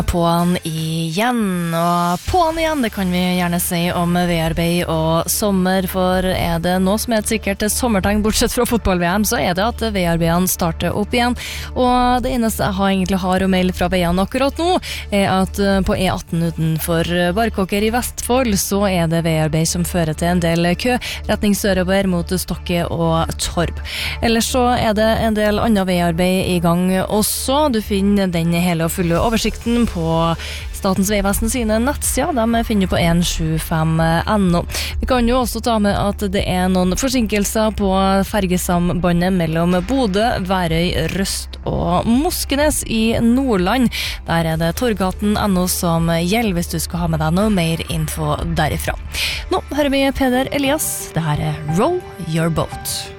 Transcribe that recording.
På'n igjen, og på'n igjen, det kan vi gjerne si om veiarbeid og sommer, for det noe som et sikkert sommertegn, bortsett fra fotball-VM, så det at veiarbeidene starter opp igjen. Og det eneste jeg egentlig har å melde fra veiene akkurat nå, at på E18 utenfor Barkåker i Vestfold, så det veiarbeid som fører til en del kø, retning sørover mot Stokke og Torp. Ellers så det en del andre veiarbeid i gang også. Du finner den hele og fulle oversikten på Statens Vegvesen sine nettsider. De finner på 175.no. Vi kan jo også ta med at det noen forsinkelser på fergesambandet mellom Bodø, Værøy, Røst og Moskenes i Nordland. Der det Torgaten.no som gjelder hvis du skal ha med deg noe mer info derifra. Nå hører vi Peder Elias. Det her Row Your Boat.